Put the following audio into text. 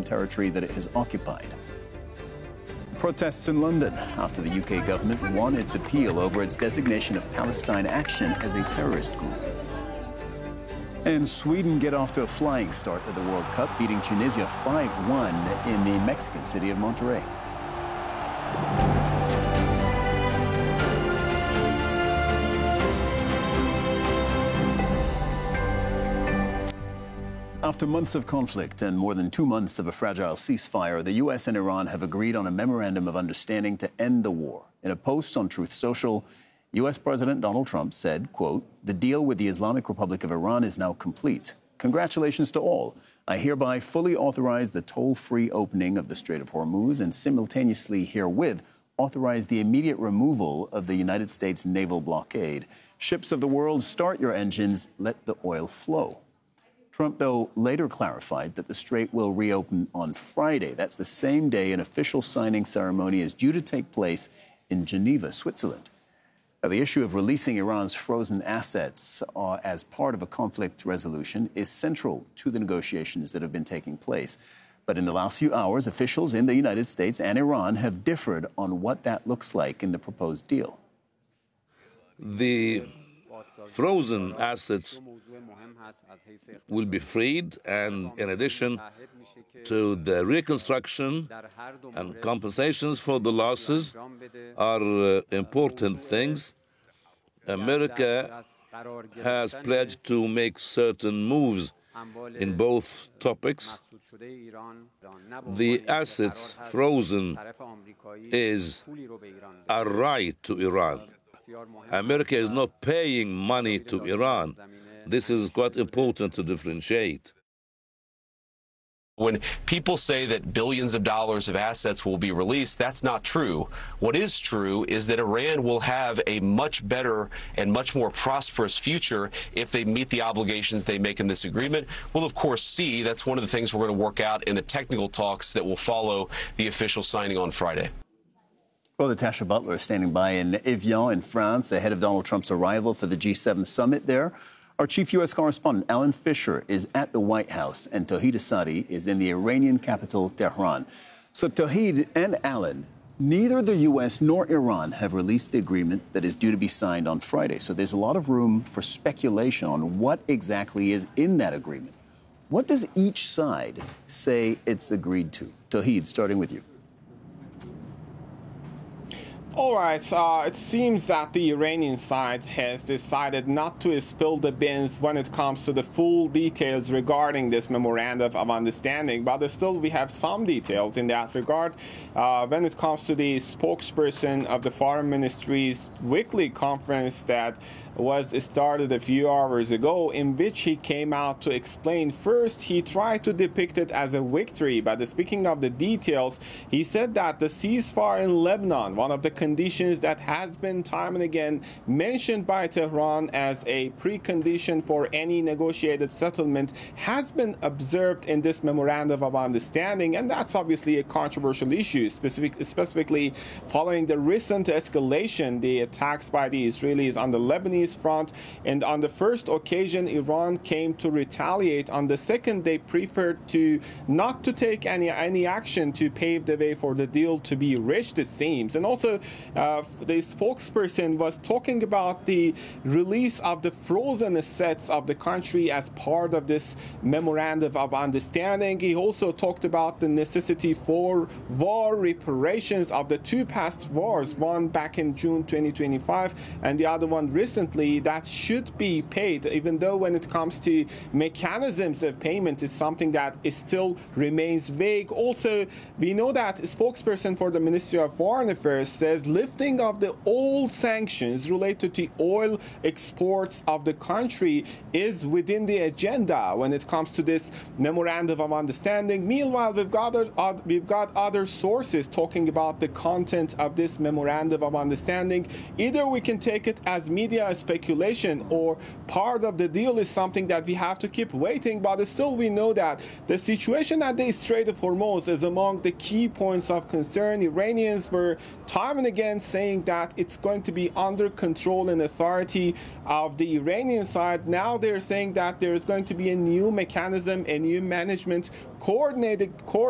from territory that it has occupied. Protests in London after the UK government won its appeal over its designation of Palestine Action as a terrorist group. And Sweden get off to a flying start at the World Cup, beating Tunisia 5-1 in the Mexican city of Monterrey. After months of conflict and more than 2 months of a fragile ceasefire, the U.S. and Iran have agreed on a memorandum of understanding to end the war. In a post on Truth Social, U.S. President Donald Trump said, quote, "The deal with the Islamic Republic of Iran is now complete. Congratulations to all. I hereby fully authorize the toll-free opening of the Strait of Hormuz and simultaneously herewith authorize the immediate removal of the United States naval blockade. Ships of the world, start your engines. Let the oil flow." Trump, though, later clarified that the strait will reopen on Friday. That's the same day an official signing ceremony is due to take place in Geneva, Switzerland. Now, the issue of releasing Iran's frozen assets as part of a conflict resolution is central to the negotiations that have been taking place. But in the last few hours, officials in the United States and Iran have differed on what that looks like in the proposed deal. The frozen assets will be freed, and in addition to the reconstruction and compensations for the losses are important things. America has pledged to make certain moves in both topics. The assets frozen is a right to Iran. America is not paying money to Iran. This is quite important to differentiate. When people say that billions of dollars of assets will be released, that's not true. What is true is that Iran will have a much better and much more prosperous future if they meet the obligations they make in this agreement. We'll, of course, see. That's one of the things we're going to work out in the technical talks that will follow the official signing on Friday. Well, Natasha Butler is standing by in Evian in France ahead of Donald Trump's arrival for the G7 summit there. Our chief U.S. correspondent, Alan Fisher, is at the White House, and Tauhid Assadi is in the Iranian capital, Tehran. So, Tauhid and Alan, neither the U.S. nor Iran have released the agreement that is due to be signed on Friday. So there's a lot of room for speculation on what exactly is in that agreement. What does each side say it's agreed to? Tauhid, starting with you. All right, it seems that the Iranian side has decided not to spill the beans when it comes to the full details regarding this memorandum of understanding, but still we have some details in that regard. When it comes to the spokesperson of the Foreign Ministry's weekly conference that was started a few hours ago, in which he came out to explain. First, he tried to depict it as a victory, but speaking of the details, he said that the ceasefire in Lebanon, one of the conditions that has been time and again mentioned by Tehran as a precondition for any negotiated settlement, has been observed in this memorandum of understanding, and that's obviously a controversial issue, specifically following the recent escalation, the attacks by the Israelis on the Lebanese front. And on the first occasion, Iran came to retaliate. On the second, they preferred to not to take any action to pave the way for the deal to be reached, it seems. And also, the spokesperson was talking about the release of the frozen assets of the country as part of this memorandum of understanding. He also talked about the necessity for war reparations of the two past wars, one back in June 2025 and the other one recently, that should be paid, even though when it comes to mechanisms of payment is something that is still remains vague. Also, we know that a spokesperson for the Ministry of Foreign Affairs says lifting of the old sanctions related to oil exports of the country is within the agenda when it comes to this memorandum of understanding. Meanwhile, we've got other sources talking about the content of this memorandum of understanding. Either we can take it as media speculation, or part of the deal is something that we have to keep waiting, but still we know that the situation at the Strait of Hormuz is among the key points of concern. Iranians were time and again saying that it's going to be under control and authority of the Iranian side. Now they're saying that there's going to be a new mechanism, a new management coordinated